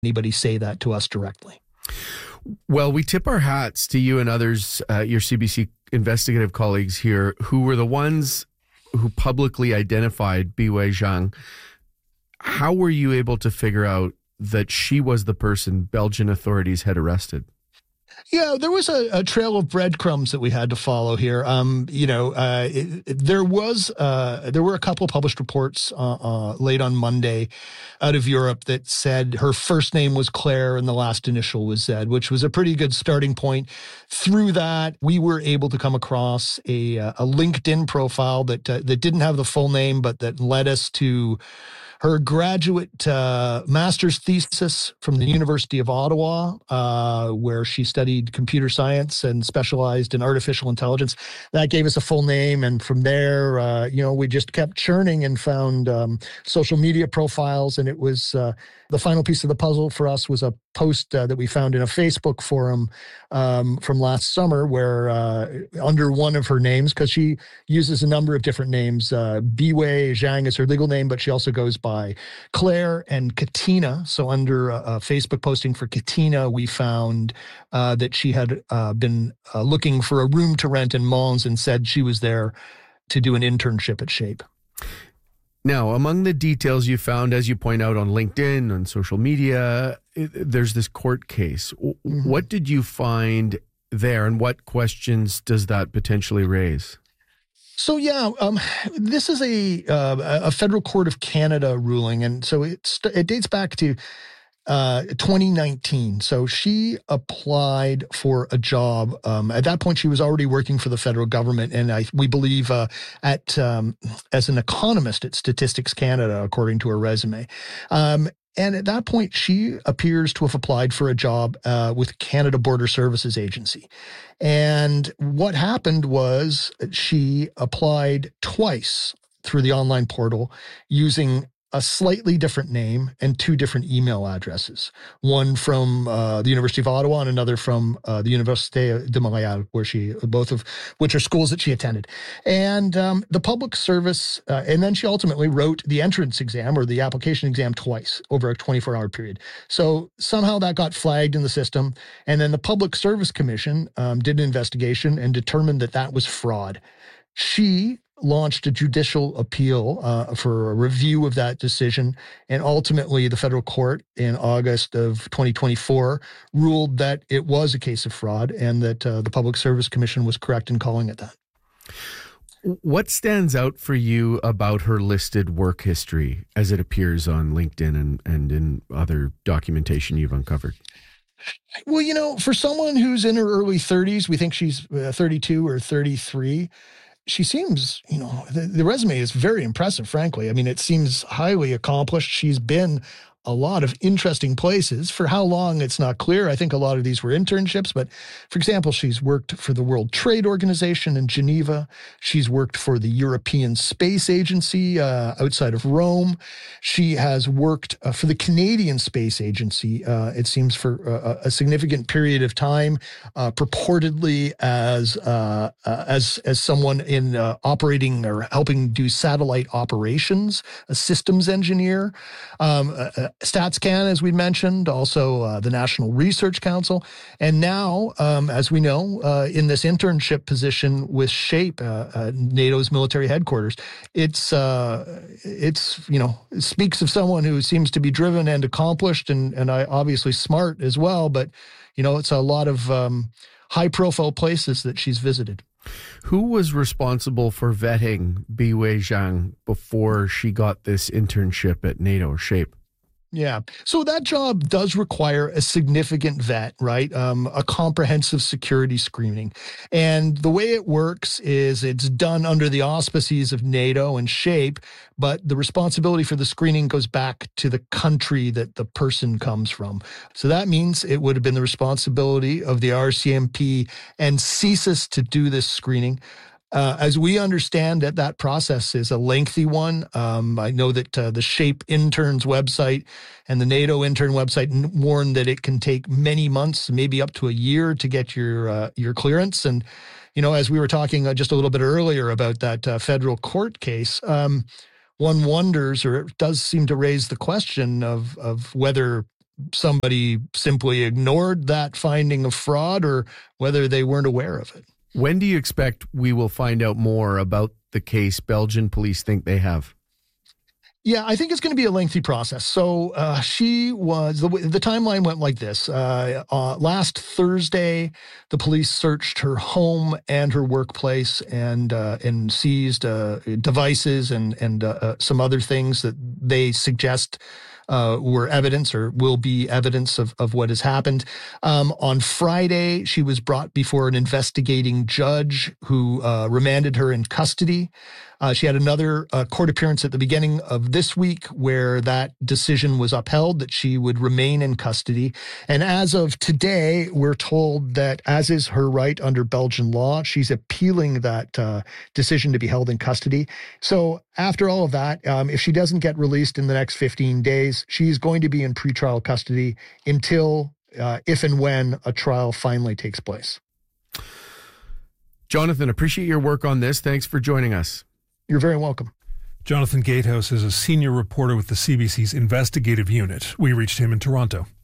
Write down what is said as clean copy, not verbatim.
anybody say that to us directly. Well, we tip our hats to you and others, your CBC investigative colleagues here, who were the ones who publicly identified Biwei Zhang. How were you able to figure out that she was the person Belgian authorities had arrested? Yeah, there was a trail of breadcrumbs that we had to follow here. There were a couple of published reports late on Monday out of Europe that said her first name was Claire and the last initial was Z, which was a pretty good starting point. Through that, we were able to come across a LinkedIn profile that didn't have the full name, but that led us to her graduate master's thesis from the University of Ottawa, where she studied computer science and specialized in artificial intelligence. That gave us a full name. And from there, we just kept churning and found social media profiles. And it was the final piece of the puzzle for us was a post that we found in a Facebook forum from last summer where under one of her names, because she uses a number of different names, Biwei Zhang is her legal name, but she also goes by Claire and Katina. So under a Facebook posting for Katina, we found that she had been looking for a room to rent in Mons and said she was there to do an internship at Shape. Now, among the details you found, as you point out on LinkedIn, on social media, there's this court case. Mm-hmm. What did you find there, and what questions does that potentially raise? So, this is a Federal Court of Canada ruling, and so it dates back to 2019. So she applied for a job. At that point, she was already working for the federal government, and we believe as an economist at Statistics Canada, according to her resume. And at that point, she appears to have applied for a job with Canada Border Services Agency. And what happened was she applied twice through the online portal using a slightly different name and two different email addresses, one from the University of Ottawa and another from the Université de Montréal, both of which are schools that she attended. And the public service, and then she ultimately wrote the entrance exam or the application exam twice over a 24-hour period. So somehow that got flagged in the system. And then the Public Service Commission did an investigation and determined that that was fraud. She launched a judicial appeal for a review of that decision. And ultimately, the federal court in August of 2024 ruled that it was a case of fraud and that the Public Service Commission was correct in calling it that. What stands out for you about her listed work history as it appears on LinkedIn and in other documentation you've uncovered? Well, for someone who's in her early 30s, we think she's 32 or 33, she seems, the resume is very impressive, frankly. I mean, it seems highly accomplished. She's been a lot of interesting places. For how long, it's not clear. I think a lot of these were internships. But, for example, she's worked for the World Trade Organization in Geneva. She's worked for the European Space Agency outside of Rome. She has worked for the Canadian Space Agency, it seems, for a significant period of time, purportedly as someone in operating or helping do satellite operations, a systems engineer. StatsCan, as we mentioned, also the National Research Council, and now, as we know, in this internship position with SHAPE, NATO's military headquarters, it speaks of someone who seems to be driven and accomplished, and obviously smart as well. But it's a lot of high-profile places that she's visited. Who was responsible for vetting Biwei Zhang before she got this internship at NATO SHAPE? Yeah. So that job does require a significant vet, right? A comprehensive security screening. And the way it works is it's done under the auspices of NATO and SHAPE, but the responsibility for the screening goes back to the country that the person comes from. So that means it would have been the responsibility of the RCMP and CSIS to do this screening. As we understand it, that process is a lengthy one. I know that the SHAPE interns website and the NATO intern website warn that it can take many months, maybe up to a year, to get your clearance. And as we were talking just a little bit earlier about that federal court case, one wonders, or it does seem to raise the question of whether somebody simply ignored that finding of fraud or whether they weren't aware of it. When do you expect we will find out more about the case Belgian police think they have? Yeah, I think it's going to be a lengthy process. So the timeline went like this. Last Thursday, the police searched her home and her workplace and seized devices and some other things that they suggest were evidence or will be evidence of what has happened. On Friday, she was brought before an investigating judge who remanded her in custody. She had another court appearance at the beginning of this week where that decision was upheld, that she would remain in custody. And as of today, we're told that, as is her right under Belgian law, she's appealing that decision to be held in custody. So after all of that, if she doesn't get released in the next 15 days, she's going to be in pretrial custody until, if and when, a trial finally takes place. Jonathan, appreciate your work on this. Thanks for joining us. You're very welcome. Jonathan Gatehouse is a senior reporter with the CBC's investigative unit. We reached him in Toronto.